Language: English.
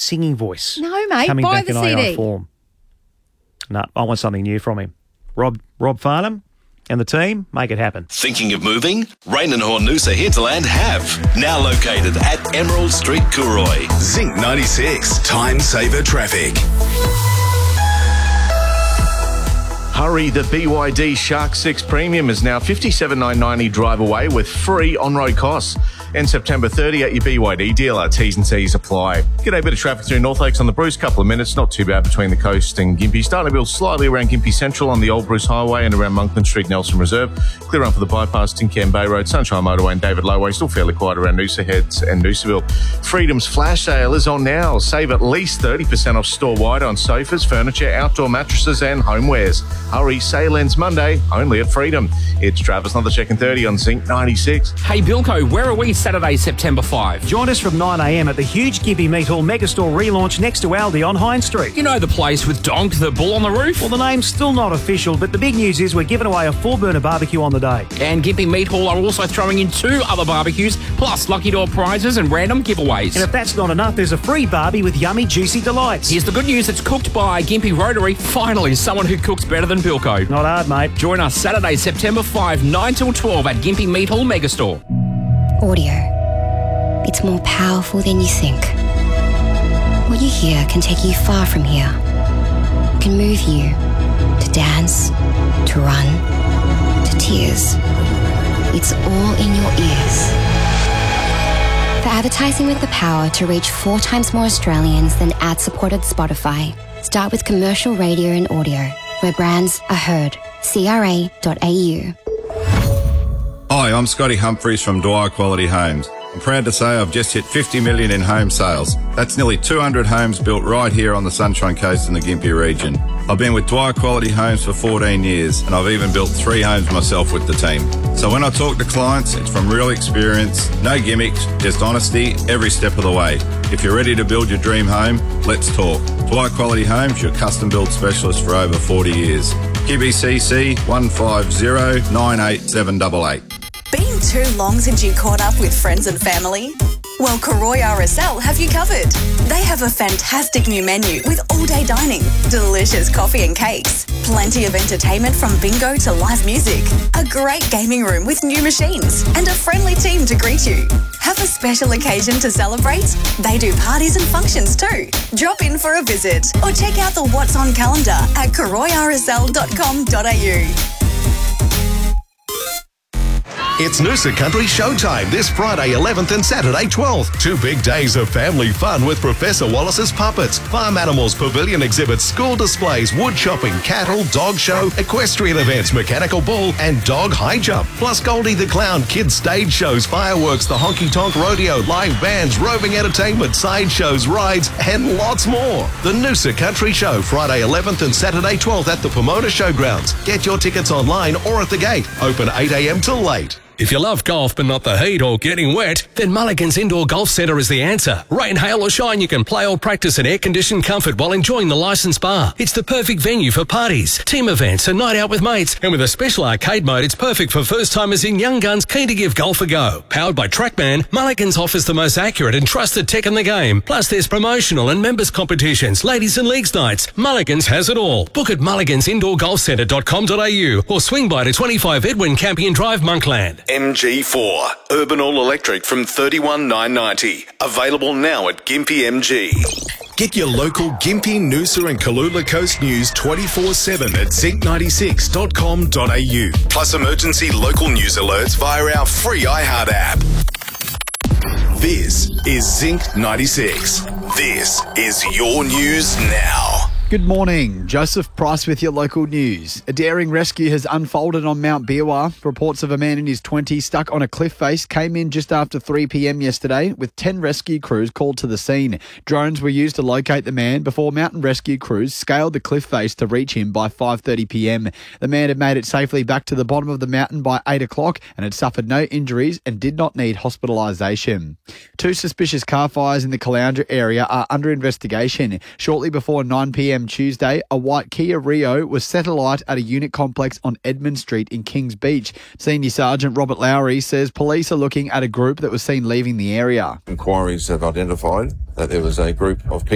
singing voice. No, mate, coming buy back the in CD. AI form. No, I want something new from him. Rob Farnham and the team, make it happen. Thinking of moving? Rain and Hornusa Hinterland have. Now located at Emerald Street, Cooroy. Zinc 96, time saver traffic. Hurry, the BYD Shark 6 Premium is now $57,990 drive away with free on-road costs. And September 30 at your BYD dealer. T's and C's apply. G'day, bit of traffic through North Lakes on the Bruce. Couple of minutes, not too bad between the coast and Gympie. Starting to build slightly around Gympie Central on the Old Bruce Highway and around Monkland Street, Nelson Reserve. Clear run for the bypass, Tincan Bay Road, Sunshine Motorway and David Lowway. Still fairly quiet around Noosa Heads and Noosaville. Freedom's flash sale is on now. Save at least 30% off store-wide on sofas, furniture, outdoor mattresses and homewares. Hurry, sale ends Monday, only at Freedom. It's Travis, another check and 30 on Zinc 96. Hey Bilko, where are we Saturday, September 5? Join us from 9am at the huge Gympie Meat Hall Megastore relaunch next to Aldi on Hine Street. You know the place with Donk, the bull on the roof? Well, the name's still not official, but the big news is we're giving away a 4-burner barbecue on the day. And Gympie Meat Hall are also throwing in 2 other barbecues, plus lucky door prizes and random giveaways. And if that's not enough, there's a free barbie with yummy, juicy delights. Here's the good news, it's cooked by Gympie Rotary. Finally, someone who cooks better than Bilko. Not hard, mate. Join us Saturday, September 5, 9 till 12 at Gympie Meat Hall Megastore. Audio. It's more powerful than you think. What you hear can take you far from here. It can move you to dance, to run, to tears. It's all in your ears. For advertising with the power to reach 4 times more Australians than ad-supported Spotify, start with commercial radio and audio, where brands are heard. CRA.au. Hi, I'm Scotty Humphreys from Dwyer Quality Homes. I'm proud to say I've just hit 50 million in home sales. That's nearly 200 homes built right here on the Sunshine Coast in the Gympie region. I've been with Dwyer Quality Homes for 14 years and I've even built 3 homes myself with the team. So when I talk to clients, it's from real experience, no gimmicks, just honesty every step of the way. If you're ready to build your dream home, let's talk. Dwyer Quality Homes, your custom build specialist for over 40 years. QBCC 150 98788. Been too long since you caught up with friends and family? Well, Cooroy RSL have you covered. They have a fantastic new menu with all-day dining, delicious coffee and cakes, plenty of entertainment from bingo to live music, a great gaming room with new machines, and a friendly team to greet you. Have a special occasion to celebrate? They do parties and functions too. Drop in for a visit or check out the What's On calendar at CooroyRSL.com.au. It's Noosa Country Showtime this Friday 11th and Saturday 12th. 2 big days of family fun with Professor Wallace's Puppets, Farm Animals Pavilion exhibits, school displays, wood chopping, cattle, dog show, equestrian events, mechanical bull and dog high jump. Plus Goldie the Clown, kids stage shows, fireworks, the Honky Tonk Rodeo, live bands, roving entertainment, side shows, rides and lots more. The Noosa Country Show, Friday 11th and Saturday 12th at the Pomona Showgrounds. Get your tickets online or at the gate. Open 8 a.m. till late. If you love golf but not the heat or getting wet, then Mulligan's Indoor Golf Centre is the answer. Rain, hail or shine, you can play or practice in air-conditioned comfort while enjoying the licensed bar. It's the perfect venue for parties, team events, a night out with mates. And with a special arcade mode, it's perfect for first-timers and young guns keen to give golf a go. Powered by TrackMan, Mulligan's offers the most accurate and trusted tech in the game. Plus, there's promotional and members competitions, ladies and leagues nights. Mulligan's has it all. Book at mulligansindoorgolfcentre.com.au or swing by to 25 Edwin Campion Drive, Monkland. MG4, urban all-electric from $31,990. Available now at Gympie MG. Get your local Gympie, Noosa and Kalula Coast news 24/7 at zinc96.com.au. Plus emergency local news alerts via our free iHeart app. This is Zinc 96. This is your news now. Good morning. Joseph Price with your local news. A daring rescue has unfolded on Mount Biwa. Reports of a man in his 20s stuck on a cliff face came in just after 3 p.m. yesterday, with 10 rescue crews called to the scene. Drones were used to locate the man before mountain rescue crews scaled the cliff face to reach him by 5:30 p.m. The man had made it safely back to the bottom of the mountain by 8 o'clock and had suffered no injuries and did not need hospitalisation. 2 suspicious car fires in the Caloundra area are under investigation. Shortly before 9 p.m. Tuesday, a white Kia Rio was set alight at a unit complex on Edmund Street in Kings Beach. Senior Sergeant Robert Lowry says police are looking at a group that was seen leaving the area. Inquiries have identified that there was a group of people